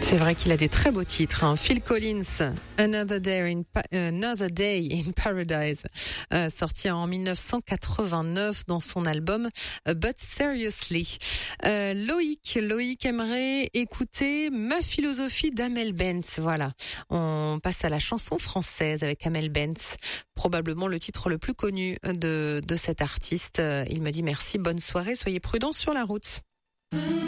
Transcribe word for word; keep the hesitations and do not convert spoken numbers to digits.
C'est vrai qu'il a des très beaux titres. Hein. Phil Collins, Another Day in, pa- Another Day in Paradise, euh, sorti en dix-neuf cent quatre-vingt-neuf dans son album But Seriously. Euh, Loïc, Loïc aimerait écouter Ma philosophie d'Amel Bent. Voilà, on passe à la chanson française avec Amel Bent, probablement le titre le plus connu de, de cet artiste. Il me dit merci, bonne soirée, soyez prudents sur la route.